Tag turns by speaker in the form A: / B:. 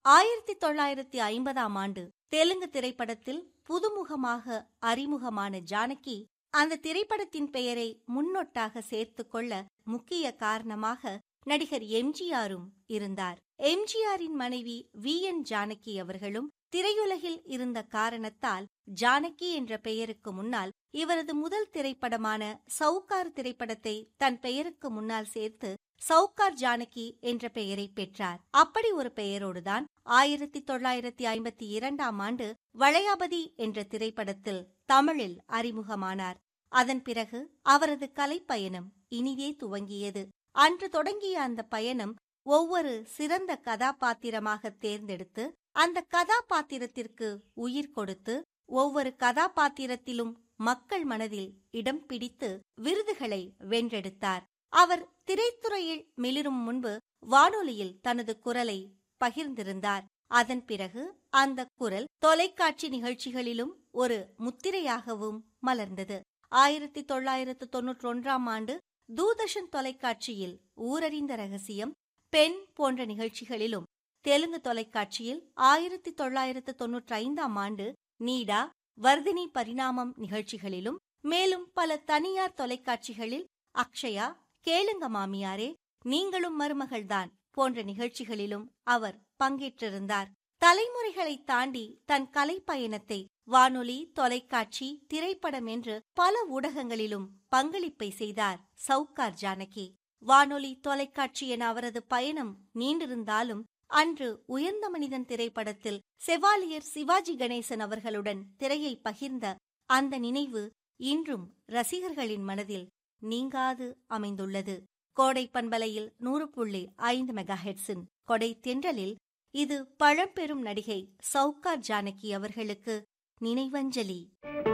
A: 1950ஆம் ஆண்டு தெலுங்கு திரைப்படத்தில் புதுமுகமாக அறிமுகமான ஜானகி அந்த திரைப்படத்தின் பெயரை முன்னொட்டாக சேர்த்துக் கொள்ள முக்கிய காரணமாக நடிகர் எம்ஜிஆரும் இருந்தார். எம்ஜிஆரின் மனைவி வி.என். ஜானகி அவர்களும் திரையுலகில் இருந்த காரணத்தால் ஜானகி என்ற பெயருக்கு முன்னால் இவரது முதல் திரைப்படமான சவுகார் திரைப்படத்தை தன் பெயருக்கு முன்னால் சேர்த்து சவுகார் ஜானகி என்ற பெயரை பெற்றார். அப்படி ஒரு பெயரோடுதான் 1952ஆம் ஆண்டு வளையாபதி என்ற திரைப்படத்தில் தமிழில் அறிமுகமானார். அதன் பிறகு அவரது கலைப்பயணம் இனிதே துவங்கியது. அன்று தொடங்கிய அந்த பயணம் ஒவ்வொரு சிறந்த கதாபாத்திரமாக தேர்ந்தெடுத்து அந்த கதாபாத்திரத்திற்கு உயிர் கொடுத்து ஒவ்வொரு கதாபாத்திரத்திலும் மக்கள் மனதில் இடம் பிடித்து விருதுகளை வென்றெடுத்தார். அவர் திரைத்துறையில் மிளிரும் முன்பு வானொலியில் தனது குரலை பகிர்ந்திருந்தார். அதன் பிறகு அந்த குரல் தொலைக்காட்சி நிகழ்ச்சிகளிலும் ஒரு முத்திரையாகவும் மலர்ந்தது. 1991ஆம் ஆண்டு தூர்தர்ஷன் தொலைக்காட்சியில் ஊரறிந்த ரகசியம், பெண் போன்ற நிகழ்ச்சிகளிலும், தெலுங்கு தொலைக்காட்சியில் 1995ஆம் ஆண்டு நீடா, வர்தினி பரிணாமம் நிகழ்ச்சிகளிலும், மேலும் பல தனியார் தொலைக்காட்சிகளில் அக்ஷயா, கேளுங்க மாமியாரே, நீங்களும் மருமகள்தான் போன்ற நிகழ்ச்சிகளிலும் அவர் பங்கேற்றிருந்தார். தலைமுறைகளை தாண்டி தன் கலைப்பயணத்தை வானொலி, தொலைக்காட்சி, திரைப்படம் என்று பல ஊடகங்களிலும் பங்களிப்பை செய்தார் சவுகார் ஜானகி. வானொலி, தொலைக்காட்சி என அவரது பயணம் நீண்டிருந்தாலும் அன்று உயர்ந்த மனிதன் திரைப்படத்தில் செவாலியர் சிவாஜி கணேசன் அவர்களுடன் திரையை பகிர்ந்த அந்த நினைவு இன்றும் ரசிகர்களின் மனதில் நீங்காது அமைந்துள்ளது. கோடை பண்பலையில் 100.5 மெகாஹெர்ட்ஸின் கொடை தென்றலில் இது பழம்பெரும் நடிகை சவுகார் ஜானகி அவர்களுக்கு நினைவஞ்சலி.